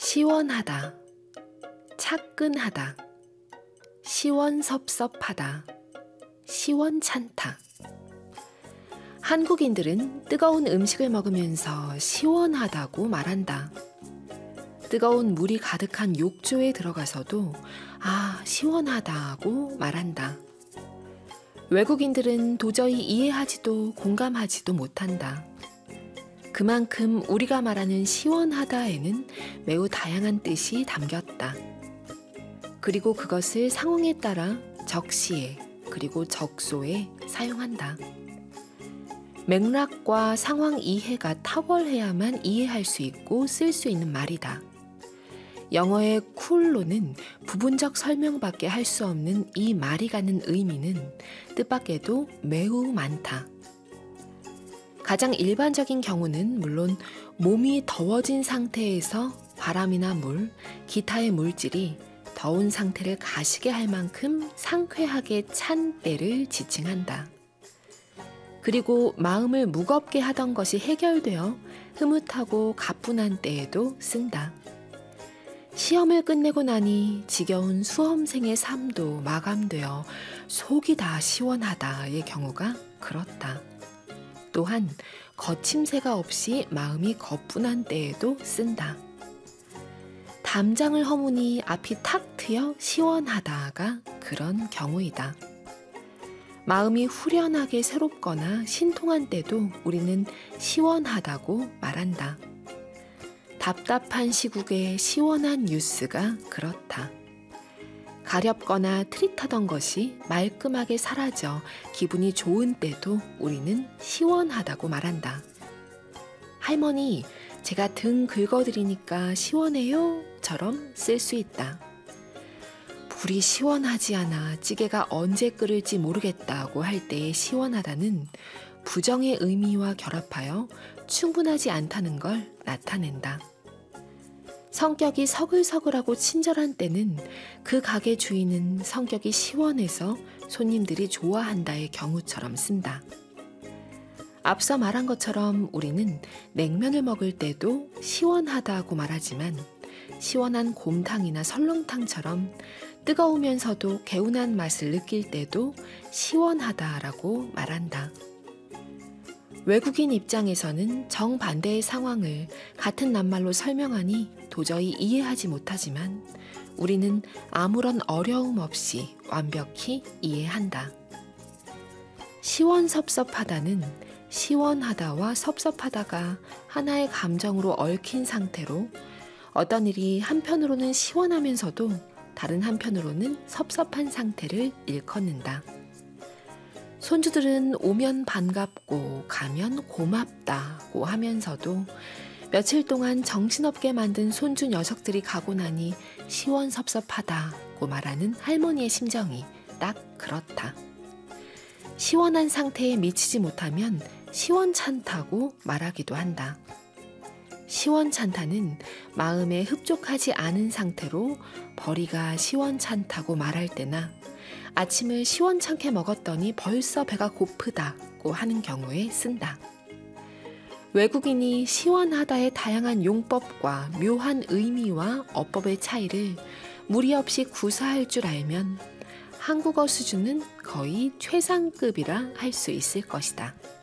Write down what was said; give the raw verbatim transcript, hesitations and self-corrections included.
시원하다, 차끈하다, 시원섭섭하다, 시원찮다. 한국인들은 뜨거운 음식을 먹으면서 시원하다고 말한다. 뜨거운 물이 가득한 욕조에 들어가서도 아, 시원하다고 말한다. 외국인들은 도저히 이해하지도 공감하지도 못한다. 그만큼 우리가 말하는 시원하다에는 매우 다양한 뜻이 담겼다. 그리고 그것을 상황에 따라 적시에 그리고 적소에 사용한다. 맥락과 상황 이해가 탁월해야만 이해할 수 있고 쓸 수 있는 말이다. 영어의 쿨로는 부분적 설명밖에 할 수 없는 이 말이 갖는 의미는 뜻밖에도 매우 많다. 가장 일반적인 경우는 물론 몸이 더워진 상태에서 바람이나 물, 기타의 물질이 더운 상태를 가시게 할 만큼 상쾌하게 찬 때를 지칭한다. 그리고 마음을 무겁게 하던 것이 해결되어 흐뭇하고 가뿐한 때에도 쓴다. 시험을 끝내고 나니 지겨운 수험생의 삶도 마감되어 속이 다 시원하다의 경우가 그렇다. 또한 거침새가 없이 마음이 거뿐한 때에도 쓴다. 담장을 허무니 앞이 탁 트여 시원하다가 그런 경우이다. 마음이 후련하게 새롭거나 신통한 때도 우리는 시원하다고 말한다. 답답한 시국에 시원한 뉴스가 그렇다. 가렵거나 트릿하던 것이 말끔하게 사라져 기분이 좋은 때도 우리는 시원하다고 말한다. 할머니, 제가 등 긁어드리니까 시원해요? 처럼 쓸 수 있다. 불이 시원하지 않아 찌개가 언제 끓을지 모르겠다고 할 때의 시원하다는 부정의 의미와 결합하여 충분하지 않다는 걸 나타낸다. 성격이 서글서글하고 친절한 때는 그 가게 주인은 성격이 시원해서 손님들이 좋아한다의 경우처럼 쓴다. 앞서 말한 것처럼 우리는 냉면을 먹을 때도 시원하다고 말하지만 시원한 곰탕이나 설렁탕처럼 뜨거우면서도 개운한 맛을 느낄 때도 시원하다라고 말한다. 외국인 입장에서는 정반대의 상황을 같은 낱말로 설명하니 도저히 이해하지 못하지만 우리는 아무런 어려움 없이 완벽히 이해한다. 시원섭섭하다는 시원하다와 섭섭하다가 하나의 감정으로 얽힌 상태로 어떤 일이 한편으로는 시원하면서도 다른 한편으로는 섭섭한 상태를 일컫는다. 손주들은 오면 반갑고 가면 고맙다고 하면서도 며칠 동안 정신없게 만든 손주 녀석들이 가고 나니 시원섭섭하다고 말하는 할머니의 심정이 딱 그렇다. 시원한 상태에 미치지 못하면 시원찮다고 말하기도 한다. 시원찮다는 마음에 흡족하지 않은 상태로 벌이가 시원찮다고 말할 때나 아침을 시원찮게 먹었더니 벌써 배가 고프다고 하는 경우에 쓴다. 외국인이 시원하다의 다양한 용법과 묘한 의미와 어법의 차이를 무리 없이 구사할 줄 알면 한국어 수준은 거의 최상급이라 할 수 있을 것이다.